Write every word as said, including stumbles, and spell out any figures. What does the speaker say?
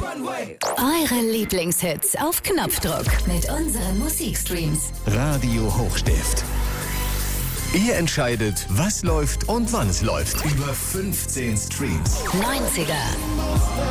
Eure Lieblingshits auf Knopfdruck mit unseren Musikstreams. Radio Hochstift. Ihr entscheidet, was läuft und wann es läuft. Über fünfzehn Streams. neunziger.